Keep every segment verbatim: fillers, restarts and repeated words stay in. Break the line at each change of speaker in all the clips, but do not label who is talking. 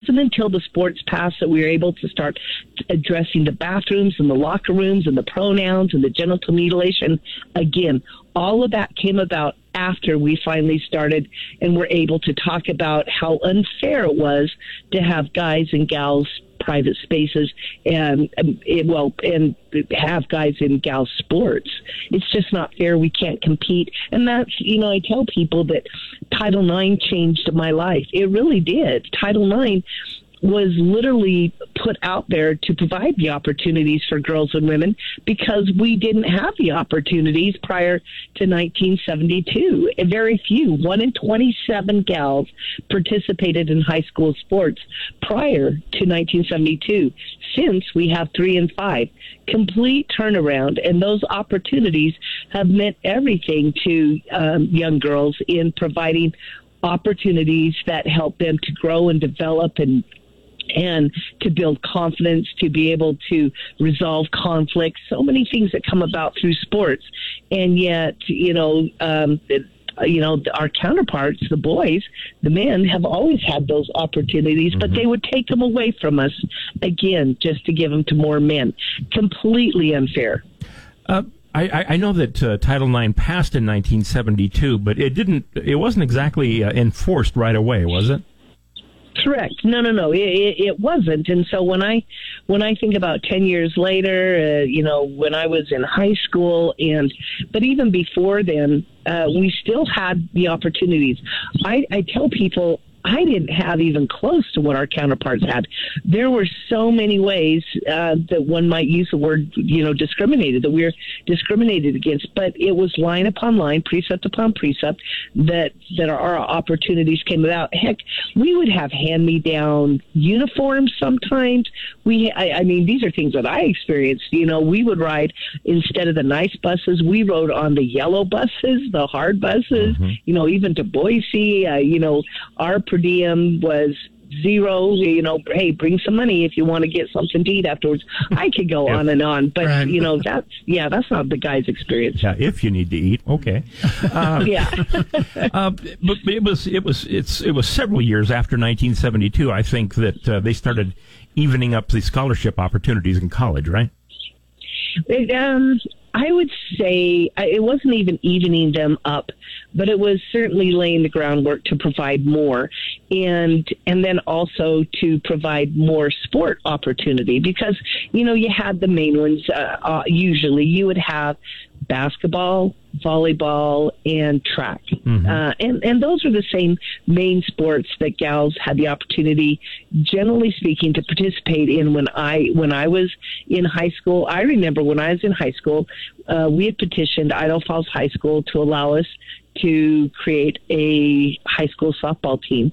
wasn't until the sports passed that we were able to start addressing the bathrooms and the locker rooms and the pronouns and the genital mutilation. Again, all of that came about after we finally started and were able to talk about how unfair it was to have guys and gals private spaces and, and it, well, and have guys in gal sports. It's just not fair. We can't compete. And that's, you know, I tell people that Title nine changed my life. It really did. Title nine was literally put out there to provide the opportunities for girls and women because we didn't have the opportunities prior to nineteen seventy-two. Very few, one in twenty-seven gals participated in high school sports prior to nineteen seventy-two. Since we have three and five, complete turnaround, and those opportunities have meant everything to um, young girls in providing opportunities that help them to grow and develop and and to build confidence, to be able to resolve conflicts, so many things that come about through sports. And yet, you know, um, it, you know, our counterparts, the boys, the men, have always had those opportunities, mm-hmm. but they would take them away from us, again, just to give them to more men. Completely unfair.
Uh, I, I know that uh, Title nine passed in nineteen seventy-two, but it didn't. It wasn't exactly uh, enforced right away, was it?
Correct. No, no, no. It, it, it wasn't. And so when I when I think about ten years later, uh, you know, when I was in high school, and but even before then, uh, we still had the opportunities. I, I tell people I didn't have even close to what our counterparts had. There were so many ways uh, that one might use the word, you know, discriminated, that we were discriminated against. But it was line upon line, precept upon precept, that, that our opportunities came about. Heck, we would have hand-me-down uniforms sometimes. We, I, I mean, these are things that I experienced. You know, we would ride, instead of the nice buses, we rode on the yellow buses, the hard buses, mm-hmm. you know, even to Boise. Uh, you know, our per diem was zero. You know, hey, bring some money if you want to get something to eat afterwards. I could go on and on, but right. you know, that's yeah, that's not the guy's experience.
Yeah, if you need to eat, okay. Uh,
yeah,
uh, but it was it was it's it was several years after nineteen seventy-two. I think that uh, they started evening up the scholarship opportunities in college, right?
It, um, I would say it wasn't even evening them up, but it was certainly laying the groundwork to provide more, and and then also to provide more sport opportunity, because, you know, you had the main ones. Uh, uh, usually you would have basketball, volleyball, and track. Mm-hmm. Uh, and, and those are the same main sports that gals had the opportunity, generally speaking, to participate in when I when I was in high school. I remember when I was in high school, uh, we had petitioned Idaho Falls High School to allow us to create a high school softball team.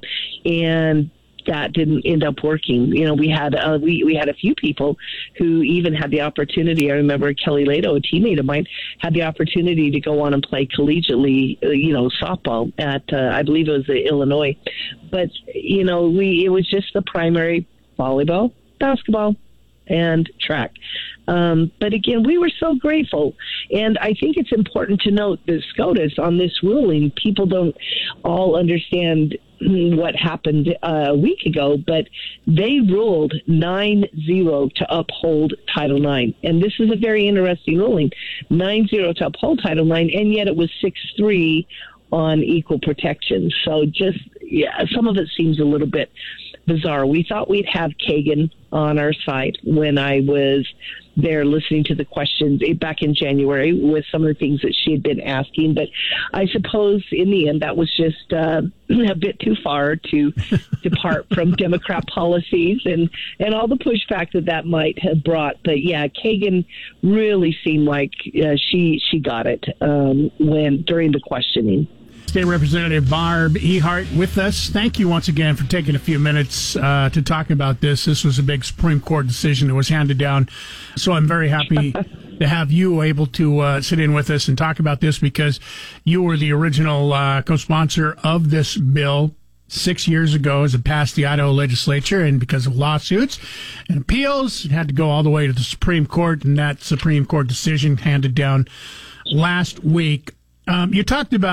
And that didn't end up working. You know, we had uh, we we had a few people who even had the opportunity. I remember Kelly Lato, a teammate of mine, had the opportunity to go on and play collegiately, uh, you know, softball at uh, I believe it was the Illinois. But you know, we it was just the primary volleyball, basketball, and track. Um, but again, we were so grateful. And I think it's important to note that SCOTUS on this ruling, people don't all understand what happened uh, a week ago, but they ruled nine zero to uphold Title nine. And this is a very interesting ruling. nine zero to uphold Title nine, and yet it was six three on equal protection. So just, yeah, some of it seems a little bit bizarre. We thought we'd have Kagan on our side when I was there listening to the questions back in January with some of the things that she had been asking. But I suppose in the end, that was just uh, a bit too far to depart from Democrat policies and, and all the pushback that that might have brought. But yeah, Kagan really seemed like uh, she, she got it um, when during the questioning.
State Representative Barb Ehart with us. Thank you once again for taking a few minutes uh, to talk about this. This was a big Supreme Court decision that was handed down. So I'm very happy to have you able to uh, sit in with us and talk about this, because you were the original uh, co-sponsor of this bill six years ago as it passed the Idaho legislature, and because of lawsuits and appeals, it had to go all the way to the Supreme Court, and that Supreme Court decision handed down last week. Um, you talked about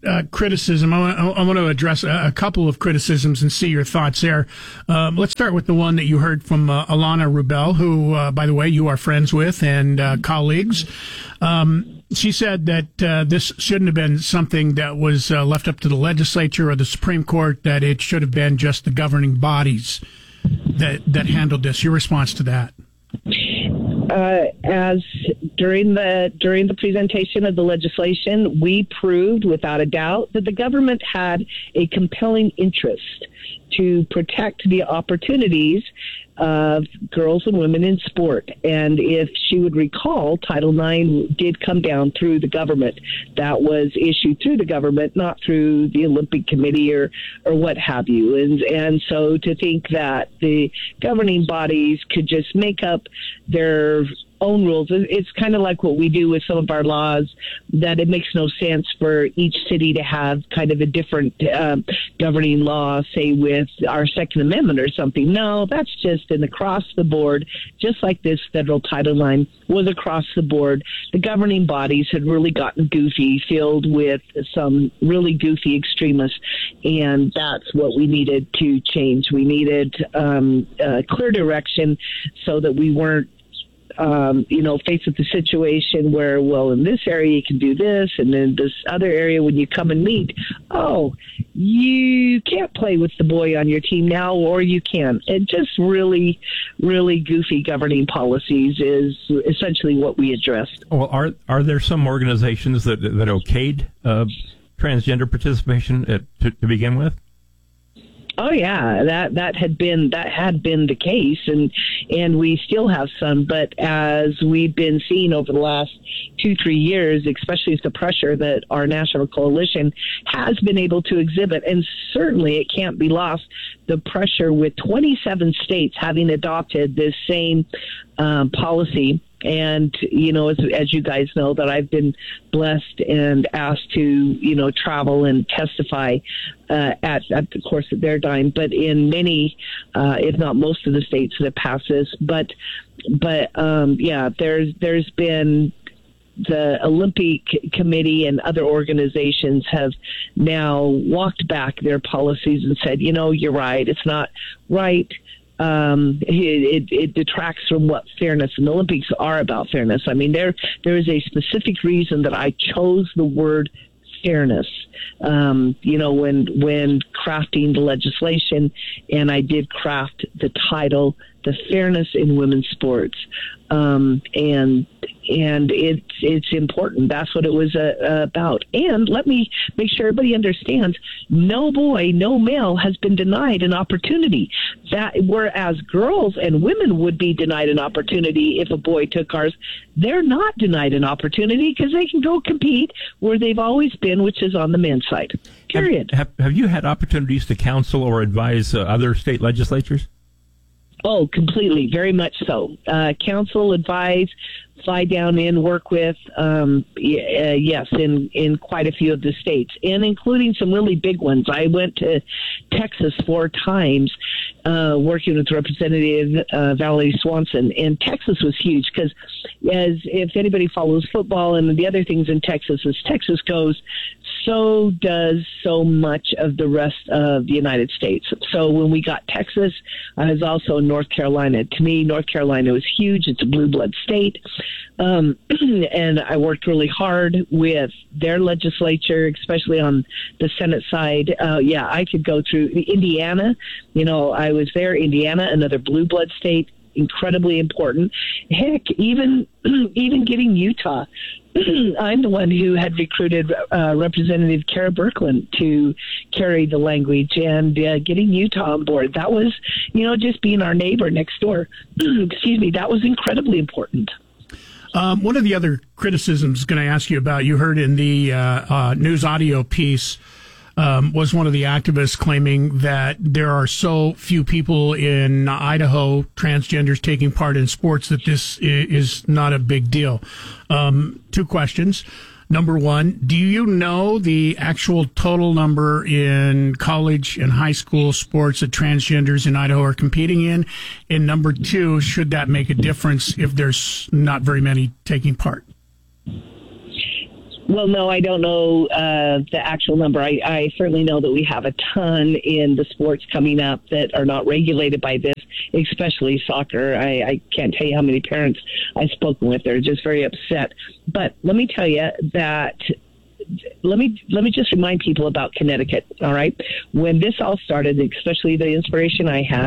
uh, criticism. I want, I want to address a, a couple of criticisms and see your thoughts there. Um, let's start with the one that you heard from uh, Alana Rubel, who, uh, by the way, you are friends with and uh, colleagues. Um, she said that uh, this shouldn't have been something that was uh, left up to the legislature or the Supreme Court, that it should have been just the governing bodies that, that handled this. Your response to that?
Uh, as during the during the presentation of the legislation, we proved without a doubt that the government had a compelling interest to protect the opportunities of girls and women in sport. And if she would recall, Title nine did come down through the government. That was issued through the government, not through the Olympic Committee or, or what have you. And, and so to think that the governing bodies could just make up their own rules, it's kind of like what we do with some of our laws, that it makes no sense for each city to have kind of a different um, governing law, say with our Second Amendment or something. No, that's just an across the board, just like this federal Title nine was across the board. The governing bodies had really gotten goofy, filled with some really goofy extremists, and that's what we needed to change. We needed um, a clear direction so that we weren't Um, you know, faced with the situation where, well, in this area you can do this, and then this other area when you come and meet, oh, you can't play with the boy on your team now, or you can. It just really, really goofy governing policies is essentially what we addressed.
Well, are are there some organizations that that okayed uh, transgender participation at, to, to begin with?
Oh yeah, that that had been that had been the case, and and we still have some. But as we've been seeing over the last two three years, especially the pressure that our national coalition has been able to exhibit, and certainly it can't be lost, the pressure with twenty-seven states having adopted this same um, policy. And, you know, as, as you guys know, that I've been blessed and asked to, you know, travel and testify uh, at, at the course of their dime, but in many, uh, if not most of the states that have passed this. But, but um, yeah, there's there's been the Olympic Committee and other organizations have now walked back their policies and said, you know, you're right, it's not right. Um, it, it, it detracts from what fairness, and the Olympics are about fairness. I mean, there there is a specific reason that I chose the word fairness. Um, you know, when when crafting the legislation, and I did craft the title, "The Fairness in Women's Sports," um, and and it's it's important. That's what it was uh, about. And let me make sure everybody understands: no boy, no male has been denied an opportunity. That whereas girls and women would be denied an opportunity if a boy took ours, they're not denied an opportunity because they can go compete where they've always been, which is on the men's side. Period.
Have, have, have you had opportunities to counsel or advise uh, other state legislatures?
Oh, completely. Very much so. Uh, counsel, advise, fly down in, work with, um, uh, yes, in, in quite a few of the states, and including some really big ones. I went to Texas four times uh, working with Representative uh, Valerie Swanson, and Texas was huge because, as if anybody follows football and the other things in Texas, as Texas goes, so does so much of the rest of the United States. So when we got Texas, I was also in North Carolina. To me, North Carolina was huge. It's a blue blood state. Um, and I worked really hard with their legislature, especially on the Senate side. Uh, yeah, I could go through Indiana. You know, I was there, Indiana, another blue blood state, incredibly important. Heck, even even getting Utah. I'm the one who had recruited uh, Representative Kara Birkeland to carry the language, and uh, getting Utah on board. That was, you know, just being our neighbor next door. Excuse me, that was incredibly important.
Um, one of the other criticisms going to ask you about, you heard in the uh, uh, news audio piece, um, was one of the activists claiming that there are so few people in Idaho, transgenders, taking part in sports that this is not a big deal. Um, two questions. Number one, do you know the actual total number in college and high school sports that transgenders in Idaho are competing in? And number two, should that make a difference if there's not very many taking part?
Well, no, I don't know uh, the actual number. I, I certainly know that we have a ton in the sports coming up that are not regulated by this, especially soccer. I, I can't tell you how many parents I've spoken with. They're just very upset. But let me tell you that let me let me just remind people about Connecticut. All right, when this all started, especially the inspiration I had,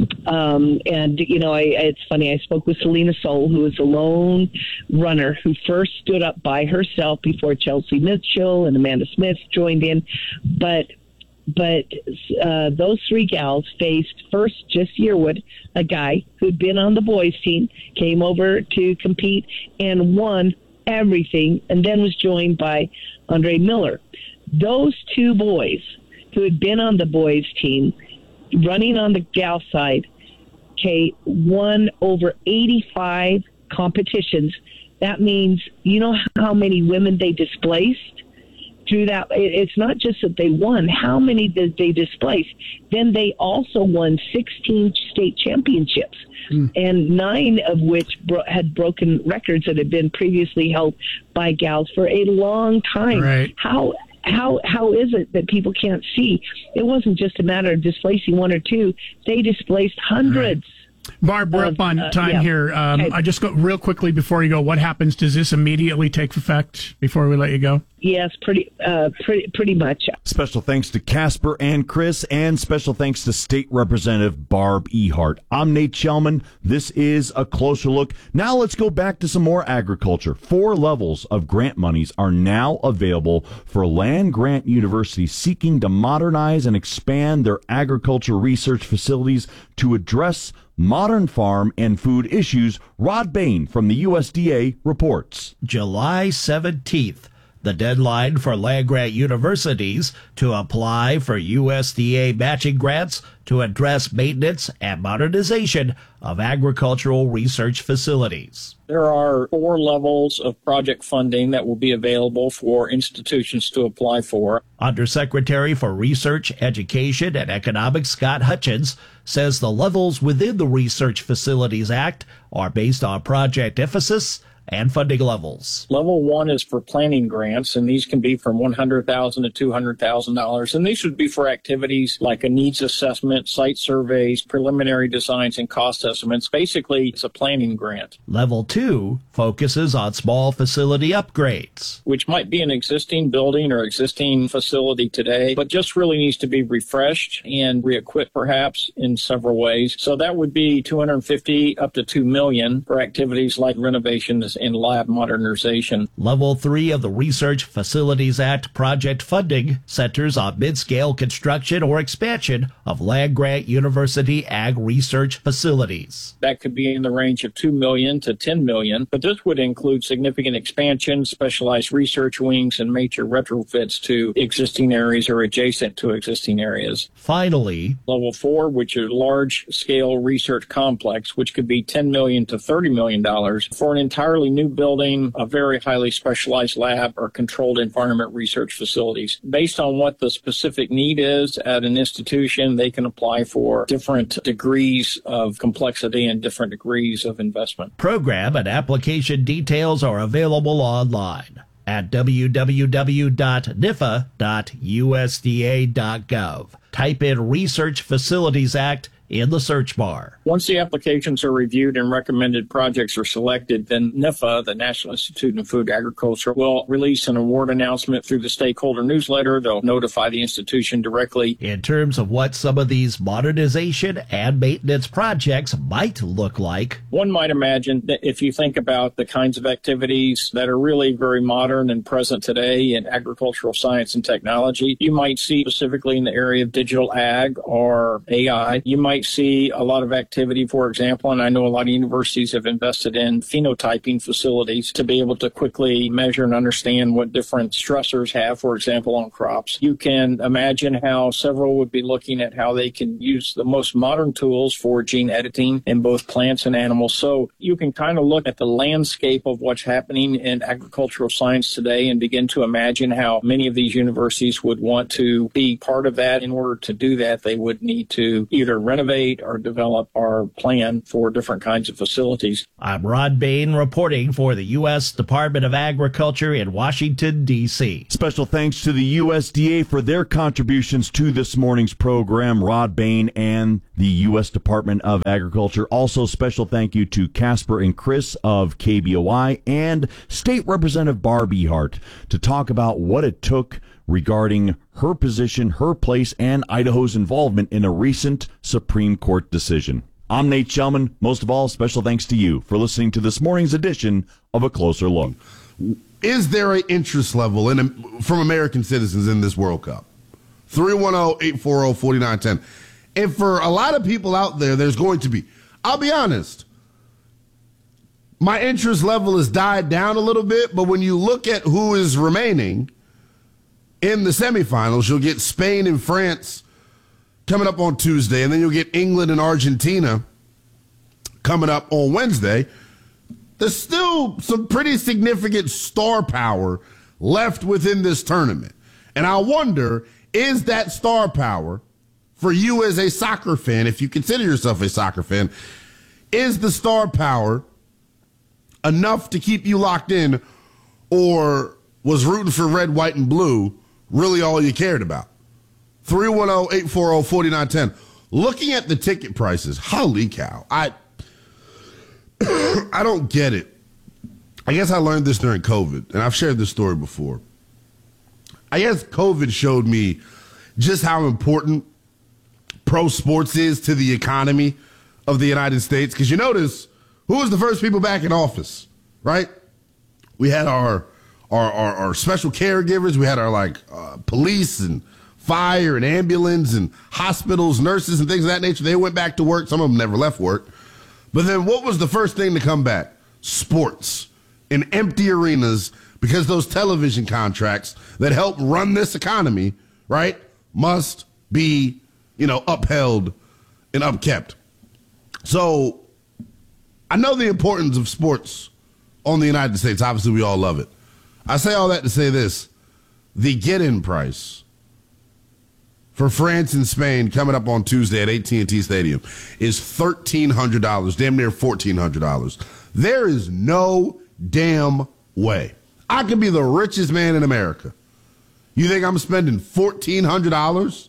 um, and you know, I, it's funny. I spoke with Selena Soul, who is a lone runner who first stood up by herself before Chelsea Mitchell and Amanda Smith joined in, but. But uh, those three gals faced first just Yearwood, a guy who'd been on the boys team, came over to compete and won everything, and then was joined by Andre Miller. Those two boys who had been on the boys team, running on the gal side, okay, won over eighty-five competitions. That means, you know how many women they displaced? Through that, it's not just that they won. How many did they displace? Then they also won sixteen state championships, mm. and nine of which bro- had broken records that had been previously held by gals for a long time.
Right.
How how how is it that people can't see? It wasn't just a matter of displacing one or two. They displaced hundreds.
Right. Barb, we're up on time uh, yeah. here. Um, okay. I just go real quickly before you go. What happens? Does this immediately take effect before we let you go?
Yes, pretty, uh, pretty, pretty much.
Special thanks to Casper and Chris, and special thanks to State Representative Barb Ehart. I'm Nate Shellman. This is A Closer Look. Now let's go back to some more agriculture. Four levels of grant monies are now available for land-grant universities seeking to modernize and expand their agriculture research facilities to address modern farm and food issues. Rod Bain from the U S D A reports.
July seventeenth, the deadline for land-grant universities to apply for U S D A matching grants to address maintenance and modernization of agricultural research facilities.
There are four levels of project funding that will be available for institutions to apply for.
Undersecretary for Research, Education, and Economics Scott Hutchins says the levels within the Research Facilities Act are based on project emphasis and funding levels.
Level one is for planning grants, and these can be from one hundred thousand dollars to two hundred thousand dollars. And these would be for activities like a needs assessment, site surveys, preliminary designs, and cost estimates. Basically, it's a planning grant.
Level two focuses on small facility upgrades,
which might be an existing building or existing facility today, but just really needs to be refreshed and re-equipped perhaps in several ways. So that would be two hundred fifty up to two million for activities like renovations and lab modernization.
Level three of the Research Facilities Act project funding centers on mid-scale construction or expansion of land-grant university ag research facilities.
That could be in the range of two million dollars to ten million dollars, but this would include significant expansion, specialized research wings, and major retrofits to existing areas or adjacent to existing areas.
Finally,
level four, which is large-scale research complex, which could be ten million dollars to thirty million dollars for an entirely new building, a very highly specialized lab, or controlled environment research facilities. Based on what the specific need is at an institution, they can apply for different degrees of complexity and different degrees of investment.
Program and application details are available online at w w w dot n i f a dot u s d a dot gov. Type in Research Facilities Act in the search bar.
Once the applications are reviewed and recommended projects are selected, then N I F A, the National Institute of Food Agriculture, will release an award announcement through the stakeholder newsletter. They'll notify the institution directly.
In terms of what some of these modernization and maintenance projects might look like,
one might imagine that if you think about the kinds of activities that are really very modern and present today in agricultural science and technology, you might see specifically in the area of digital ag or A I, you might see a lot of activity, for example, and I know a lot of universities have invested in phenotyping facilities to be able to quickly measure and understand what different stressors have, for example, on crops. You can imagine how several would be looking at how they can use the most modern tools for gene editing in both plants and animals. So you can kind of look at the landscape of what's happening in agricultural science today and begin to imagine how many of these universities would want to be part of that. In order to do that, they would need to either renovate innovate or develop our plan for different kinds of facilities.
I'm Rod Bain reporting for the U S Department of Agriculture in Washington, D C
Special thanks to the U S D A for their contributions to this morning's program, Rod Bain and the U S Department of Agriculture. Also, special thank you to Casper and Chris of K B O I and State Representative Barb Ehart to talk about what it took regarding her position, her place, and Idaho's involvement in a recent Supreme Court decision. I'm Nate Shellman. Most of all, special thanks to you for listening to this morning's edition of A Closer Look.
Is there an interest level in from American citizens in this World Cup? three one zero, eight four zero, four nine one zero. And for a lot of people out there, there's going to be. I'll be honest. My interest level has died down a little bit, but when you look at who is remaining in the semifinals, you'll get Spain and France coming up on Tuesday, and then you'll get England and Argentina coming up on Wednesday. There's still some pretty significant star power left within this tournament. And I wonder, is that star power for you as a soccer fan, if you consider yourself a soccer fan, is the star power enough to keep you locked in, or was rooting for red, white, and blue really all you cared about? three one zero, eight four zero, four nine one zero. Looking at the ticket prices, holy cow. I I don't get it. I guess I learned this during COVID, and I've shared this story before. I guess COVID showed me just how important pro sports is to the economy of the United States. Because you notice, who was the first people back in office, right? We had our our, our, our special caregivers. We had our, like, uh, police and fire and ambulance and hospitals, nurses and things of that nature. They went back to work. Some of them never left work. But then what was the first thing to come back? Sports in empty arenas, because those television contracts that help run this economy, right, must be, you know, upheld and upkept. So I know the importance of sports on the United States. Obviously, we all love it. I say all that to say this. The get-in price for France and Spain coming up on Tuesday at A T and T Stadium is thirteen hundred dollars, damn near fourteen hundred dollars. There is no damn way I could be the richest man in America. You think I'm spending fourteen hundred dollars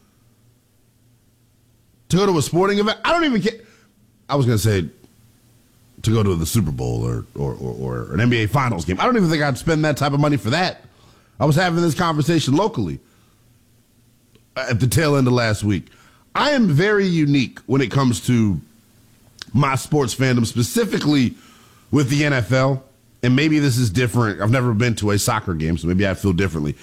to go to a sporting event? I don't even care. I was going to say to go to the Super Bowl or, or, or, or an N B A Finals game. I don't even think I'd spend that type of money for that. I was having this conversation locally at the tail end of last week. I am very unique when it comes to my sports fandom, specifically with the N F L. And maybe this is different. I've never been to a soccer game, so maybe I feel differently.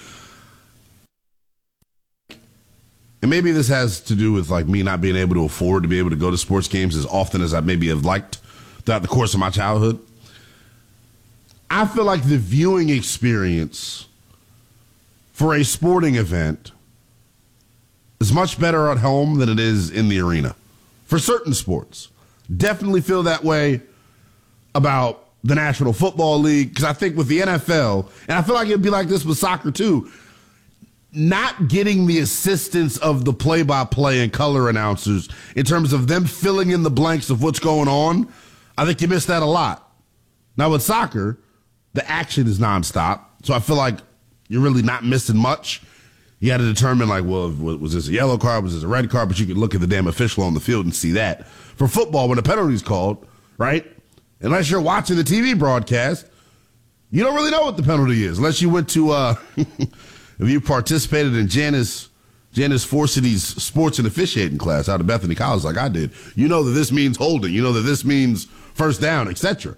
And maybe this has to do with, like, me not being able to afford to be able to go to sports games as often as I maybe have liked throughout the course of my childhood. I feel like the viewing experience for a sporting event is much better at home than it is in the arena for certain sports. Definitely feel that way about the National Football League, because I think with the N F L, and I feel like it'd be like this with soccer too, not getting the assistance of the play-by-play and color announcers in terms of them filling in the blanks of what's going on, I think you miss that a lot. Now with soccer, the action is nonstop, so I feel like you're really not missing much. You had to determine, like, well, was this a yellow card, was this a red card? But you could look at the damn official on the field and see that. For football, when a penalty's called, right, unless you're watching the T V broadcast, you don't really know what the penalty is. Unless you went to, uh, if you participated in Janice, Janice Forcity's sports and officiating class out of Bethany College like I did, you know that this means holding. You know that this means first down, et cetera.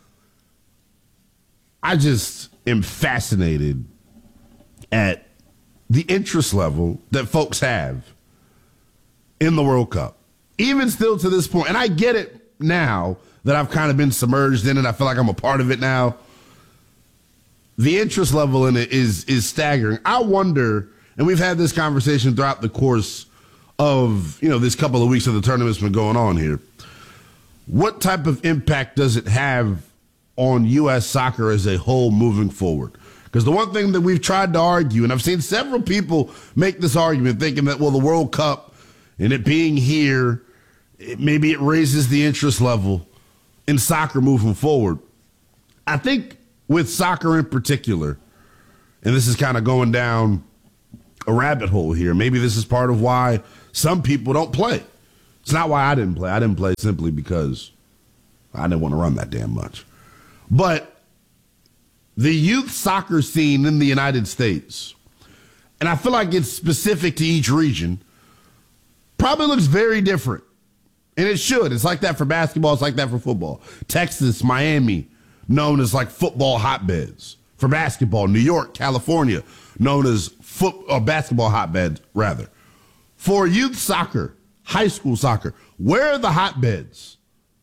I just am fascinated at the interest level that folks have in the World Cup, even still to this point. And I get it now that I've kind of been submerged in it. I feel like I'm a part of it now. The interest level in it is is staggering. I wonder, and we've had this conversation throughout the course of, you know, this couple of weeks of the tournament's been going on here. What type of impact does it have on U S soccer as a whole moving forward? Because the one thing that we've tried to argue, and I've seen several people make this argument thinking that, well, the World Cup and it being here it, maybe it raises the interest level in soccer moving forward. I think with soccer in particular, and this is kind of going down a rabbit hole here, maybe this is part of why some people don't play. It's not why I didn't play. I didn't play simply because I didn't want to run that damn much. But the youth soccer scene in the United States, and I feel like it's specific to each region, probably looks very different. And it should. It's like that for basketball. It's like that for football. Texas, Miami, known as like football hotbeds. For basketball, New York, California, known as foot, uh, basketball hotbeds, rather. For youth soccer, high school soccer, where are the hotbeds?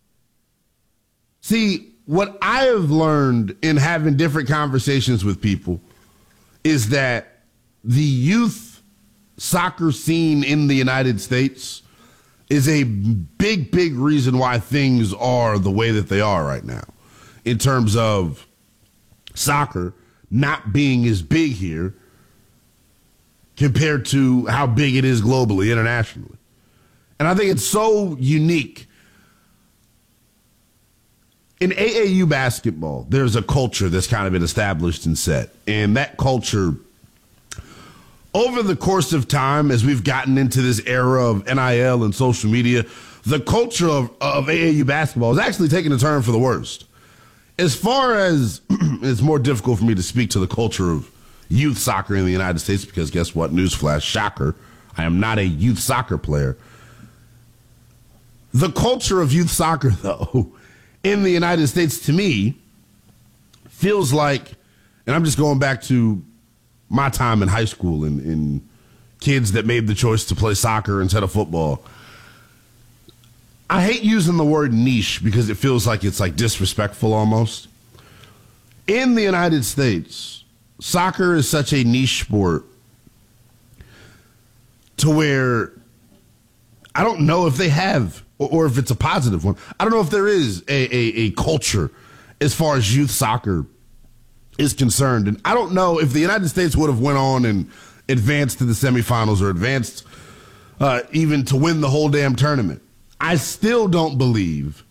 See, what I have learned in having different conversations with people is that the youth soccer scene in the United States is a big, big reason why things are the way that they are right now in terms of soccer not being as big here compared to how big it is globally, internationally. And I think it's so unique. In A A U basketball, there's a culture that's kind of been established and set. And that culture, over the course of time, as we've gotten into this era of N I L and social media, the culture of, of A A U basketball is actually taking a turn for the worst. As far as it's more difficult for me to speak to the culture of youth soccer in the United States, because guess what? Newsflash, shocker, I am not a youth soccer player. The culture of youth soccer, though, in the United States, to me, feels like, and I'm just going back to my time in high school and, and kids that made the choice to play soccer instead of football. I hate using the word niche because it feels like it's like disrespectful almost. In the United States, soccer is such a niche sport to where I don't know if they have, or, or if it's a positive one. I don't know if there is a, a, a culture as far as youth soccer is concerned. And I don't know if the United States would have went on and advanced to the semifinals or advanced uh, even to win the whole damn tournament. I still don't believe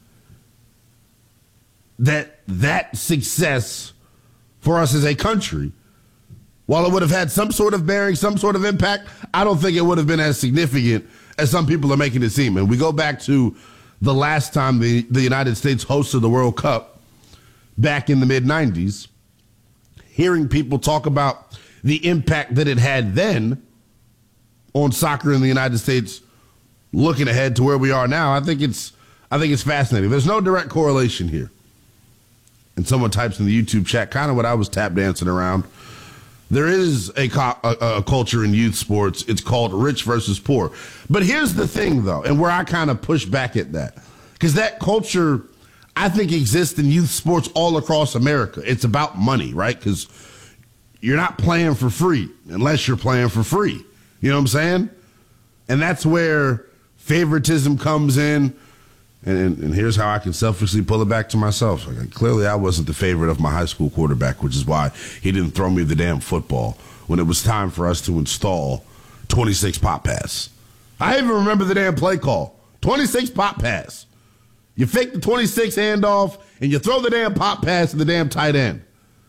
that that success for us as a country, while it would have had some sort of bearing, some sort of impact, I don't think it would have been as significant as some people are making it seem. And we go back to the last time the, the United States hosted the World Cup back in the mid nineties, hearing people talk about the impact that it had then on soccer in the United States, looking ahead to where we are now, I think it's I think it's fascinating. There's no direct correlation here. And someone types in the YouTube chat, kind of what I was tap dancing around. There is a, a, a culture in youth sports. It's called rich versus poor. But here's the thing, though, and where I kind of push back at that. Because that culture, I think, exists in youth sports all across America. It's about money, right? Because you're not playing for free unless you're playing for free. You know what I'm saying? And that's where favoritism comes in. And, and here's how I can selfishly pull it back to myself. Like, clearly, I wasn't the favorite of my high school quarterback, which is why he didn't throw me the damn football when it was time for us to install twenty-six pop pass. I even remember the damn play call. twenty-six pop pass. You fake the twenty-six handoff, and you throw the damn pop pass to the damn tight end.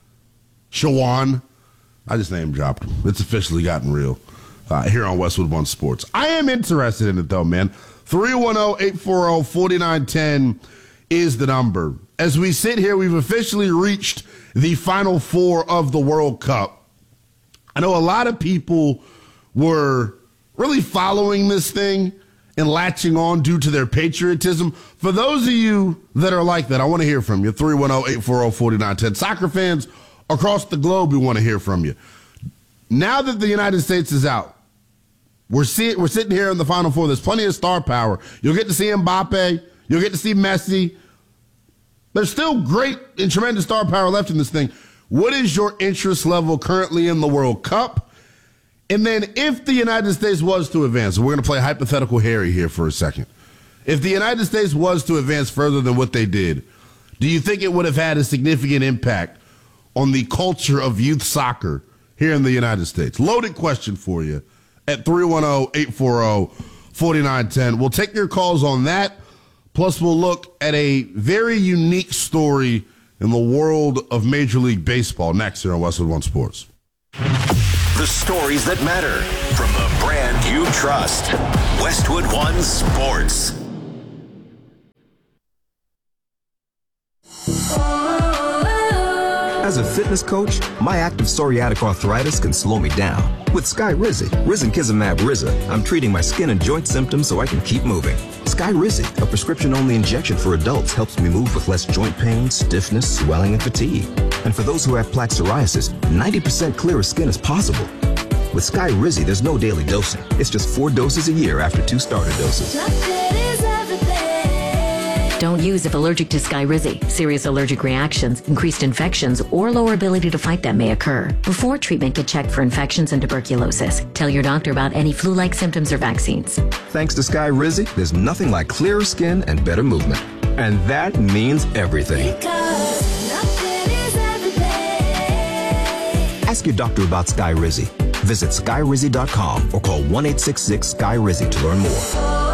Shawan. I just name dropped him. It's officially gotten real uh, here on Westwood One Sports. I am interested in it, though, man. three one zero, eight four zero, four nine one zero is the number. As we sit here, we've officially reached the Final Four of the World Cup. I know a lot of people were really following this thing and latching on due to their patriotism. For those of you that are like that, I want to hear from you. three one zero, eight four zero, four nine one zero. Soccer fans across the globe, we want to hear from you. Now that the United States is out, We're, see, we're sitting here in the Final Four. There's plenty of star power. You'll get to see Mbappe. You'll get to see Messi. There's still great and tremendous star power left in this thing. What is your interest level currently in the World Cup? And then if the United States was to advance, we're going to play hypothetical Harry here for a second. If the United States was to advance further than what they did, do you think it would have had a significant impact on the culture of youth soccer here in the United States? Loaded question for you. At three one zero, eight four zero, forty-nine ten. We'll take your calls on that. Plus, we'll look at a very unique story in the world of Major League Baseball next here on Westwood One Sports.
The stories that matter from the brand you trust. Westwood One Sports.
As a fitness coach, my active psoriatic arthritis can slow me down. With Skyrizi, Risankizumab Riza, I'm treating my skin and joint symptoms so I can keep moving. Skyrizi, a prescription-only injection for adults, helps me move with less joint pain, stiffness, swelling, and fatigue. And for those who have plaque psoriasis, ninety percent clearer skin is possible. With Skyrizi, there's no daily dosing. It's just four doses a year after two starter doses.
Don't use if allergic to Skyrizi. Serious allergic reactions, increased infections, or lower ability to fight them may occur. Before treatment, get checked for infections and tuberculosis. Tell your doctor about any flu-like symptoms or vaccines.
Thanks to Skyrizi, there's nothing like clearer skin and better movement. And that means everything. Ask your doctor about Skyrizi. Visit Skyrizi dot com or call one eight six six Sky Rizi to learn more.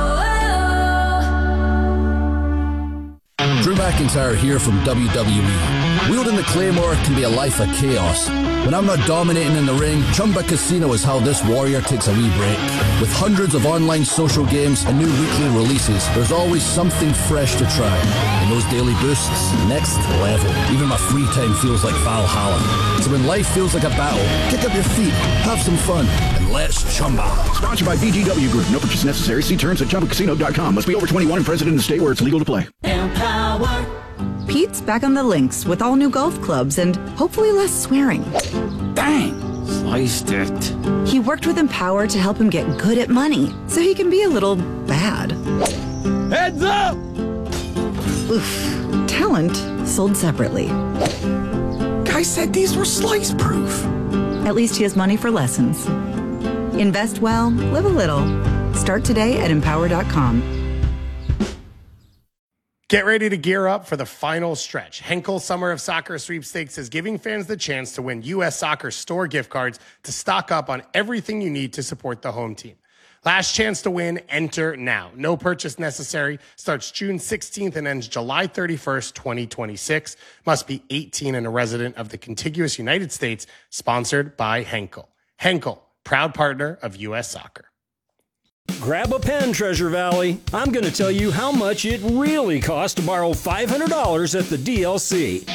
Drew McIntyre here from W W E. Wielding the Claymore can be a life of chaos. When I'm not dominating in the ring, Chumba Casino is how this warrior takes a wee break. With hundreds of online social games and new weekly releases, there's always something fresh to try. And those daily boosts, next level. Even my free time feels like Valhalla. So when life feels like a battle, kick up your feet, have some fun, and let's Chumba.
Sponsored by V G W Group. No purchase necessary. See terms at Chumba Casino dot com. Must be over twenty-one and present in the state where it's legal to play.
Empower. Pete's back on the links with all new golf clubs and hopefully less swearing.
Bang! Sliced it.
He worked with Empower to help him get good at money so he can be a little bad.
Heads up!
Oof. Talent sold separately.
Guy said these were slice proof.
At least he has money for lessons. Invest well, live a little. Start today at empower dot com.
Get ready to gear up for the final stretch. Henkel Summer of Soccer Sweepstakes is giving fans the chance to win U S Soccer store gift cards to stock up on everything you need to support the home team. Last chance to win, enter now. No purchase necessary. Starts June sixteenth and ends July thirty-first, twenty twenty-six. Must be eighteen and a resident of the contiguous United States. Sponsored by Henkel. Henkel, proud partner of U S Soccer.
Grab a pen, Treasure Valley. I'm going to tell you how much it really costs to borrow five hundred dollars at the D L C.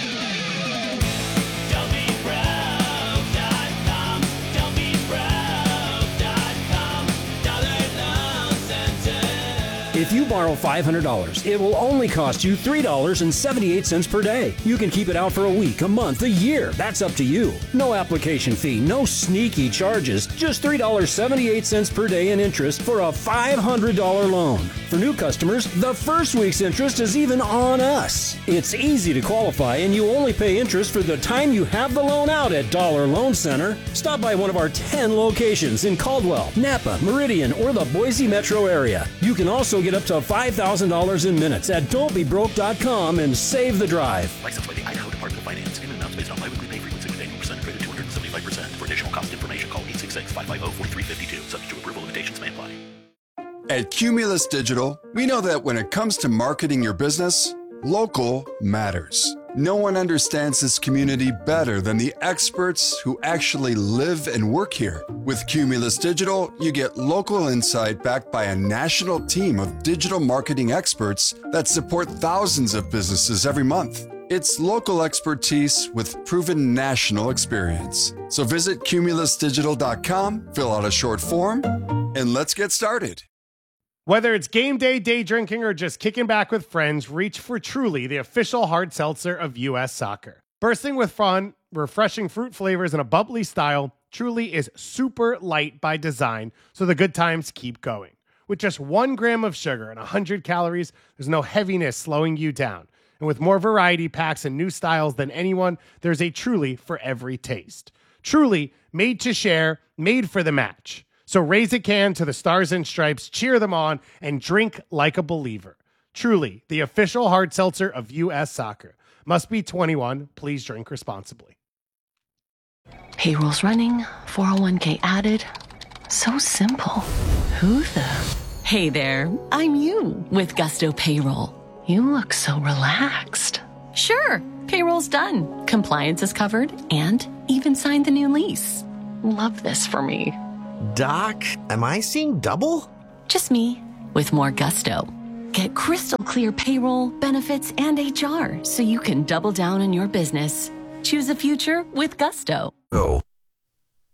If you borrow five hundred dollars, it will only cost you three dollars and seventy-eight cents per day. You can keep it out for a week, a month, a year. That's up to you. No application fee, no sneaky charges. Just three dollars and seventy-eight cents per day in interest for a five hundred dollars loan. For new customers, the first week's interest is even on us. It's easy to qualify, and you only pay interest for the time you have the loan out at Dollar Loan Center. Stop by one of our ten locations in Caldwell, Napa, Meridian, or the Boise metro area. You can also get up to five thousand dollars in minutes at don't be broke dot com and save the drive.
Licensed by the Idaho Department of Finance. In amounts based on biweekly pay frequency with annual percent rate of two hundred seventy-five percent. For additional cost information, call eight six six, five five zero, four three five two. Subject to approval, limitations may apply.
At Cumulus Digital, we know that when it comes to marketing your business, local matters. No one understands this community better than the experts who actually live and work here. With Cumulus Digital, you get local insight backed by a national team of digital marketing experts that support thousands of businesses every month. It's local expertise with proven national experience. So visit cumulus digital dot com, fill out a short form, and let's get started.
Whether it's game day, day drinking, or just kicking back with friends, reach for Truly, the official hard seltzer of U S Soccer. Bursting with fun, refreshing fruit flavors, and a bubbly style, Truly is super light by design, so the good times keep going. With just one gram of sugar and one hundred calories, there's no heaviness slowing you down. And with more variety packs and new styles than anyone, there's a Truly for every taste. Truly, made to share, made for the match. So raise a can to the Stars and Stripes, cheer them on, and drink like a believer. Truly, the official hard seltzer of U S Soccer. Must be twenty-one. Please drink responsibly.
Payroll's running, four oh one k added. So simple.
Who the? Hey there, I'm you with Gusto Payroll. You look so relaxed. Sure, payroll's done. Compliance is covered and even signed the new lease. Love this for me.
Doc, am I seeing double?
Just me with more gusto. Get crystal clear payroll, benefits, and H R so you can double down on your business. Choose a future with Gusto.
Oh,